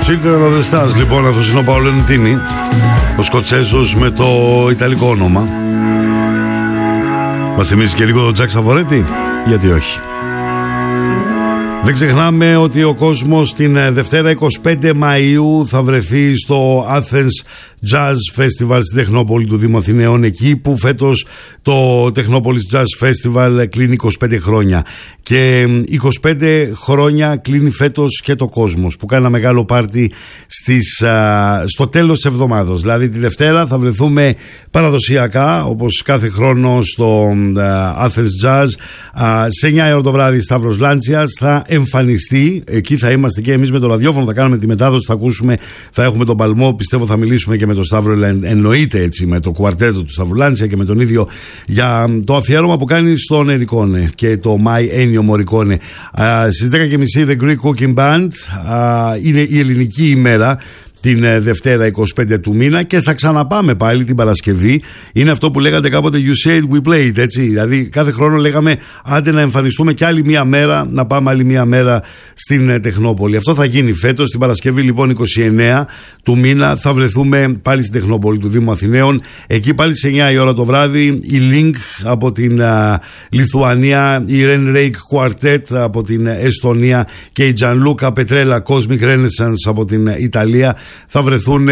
Children of the Stars, λοιπόν, αυτός είναι ο Παόλο Νουτίνη, ο Σκοτσέζος με το ιταλικό όνομα. Μας θυμίζει και λίγο τον Τζακ Σαβορέτη, γιατί όχι. Δεν ξεχνάμε ότι ο κόσμος την Δευτέρα 25 Μαΐου θα βρεθεί στο Athens Jazz Festival στην Τεχνόπολη του Δήμου Αθηναίων, εκεί που φέτος το Technopolis Jazz Festival κλείνει 25 χρόνια. Και 25 χρόνια κλείνει φέτος και το κόσμος, που κάνει ένα μεγάλο πάρτι στο τέλος της εβδομάδας. Δηλαδή τη Δευτέρα θα βρεθούμε παραδοσιακά, όπως κάθε χρόνο, στο Athens Jazz. Σε 9 ώρα το βράδυ Σταύρος Λάντσιας θα εμφανιστεί. Εκεί θα είμαστε και εμείς με το ραδιόφωνο, θα κάνουμε τη μετάδοση, θα ακούσουμε, θα έχουμε τον παλμό. Πιστεύω θα μιλήσουμε και με τον Σταύρο, εννοείται έτσι, με το κουαρτέτο του Σταύρου Λάντσια και με τον ίδιο για το αφιέρωμα που κάνει στον Ερικόνε και το My Ennio Morricone. Στις 10.30 The Greek Cooking Band, είναι η ελληνική ημέρα, την Δευτέρα 25 του μήνα, και θα ξαναπάμε πάλι την Παρασκευή. Είναι αυτό που λέγατε κάποτε You said we played, έτσι. Δηλαδή κάθε χρόνο λέγαμε άντε να εμφανιστούμε και άλλη μία μέρα, να πάμε άλλη μία μέρα στην Τεχνόπολη. Αυτό θα γίνει φέτος. Την Παρασκευή λοιπόν 29 του μήνα θα βρεθούμε πάλι στην Τεχνόπολη του Δήμου Αθηναίων. Εκεί πάλι σε 9 η ώρα το βράδυ η Link από την Λιθουανία, η Ren Rake Quartet από την Εστονία και η Gianluca Petrella Cosmic Renaissance από την Ιταλία θα βρεθούν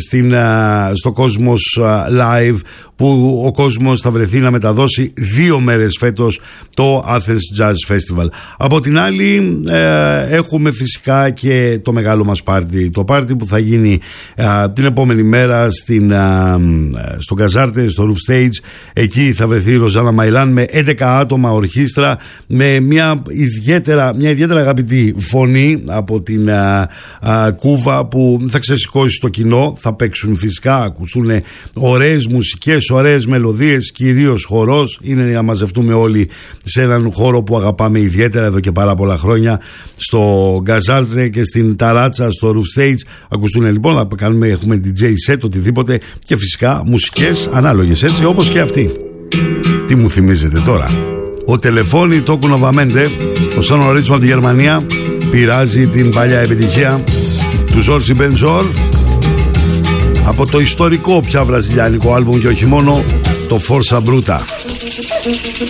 στο Cosmos Live, που ο κόσμος θα βρεθεί να μεταδώσει 2 μέρες φέτος το Athens Jazz Festival. Από την άλλη έχουμε φυσικά και το μεγάλο μας πάρτι, το πάρτι που θα γίνει την επόμενη μέρα στο Καζάρτε, στο Roof Stage. Εκεί θα βρεθεί η Ροζάνα Μαϊλάν με 11 άτομα ορχήστρα, με μια ιδιαίτερα αγαπητή φωνή από την Κούβα, που θα ξεσηκώσει το κοινό. Θα παίξουν φυσικά, ακουστούν ωραίες μουσικές, ωραίες μελωδίες, κυρίως χορός. Είναι να μαζευτούμε όλοι σε έναν χώρο που αγαπάμε ιδιαίτερα εδώ και πάρα πολλά χρόνια, στο Γκαζάρτζε και στην Ταράτσα, στο Roof Stage. Ακουστούν λοιπόν, θα κάνουμε, έχουμε DJ set, οτιδήποτε, και φυσικά μουσικές ανάλογες, έτσι όπως και αυτή. Τι μου θυμίζετε τώρα? Ο Τελεφώνη Τόκου Νοβαμέντε, ο Σόνο Ρίτσο από τη Γερμανία, πειράζει την παλιά επιτυχία του Ζόρζι Μπεντζόρ από το ιστορικό πια βραζιλιάνικο άλμπουμ και όχι μόνο, το Forza Bruta.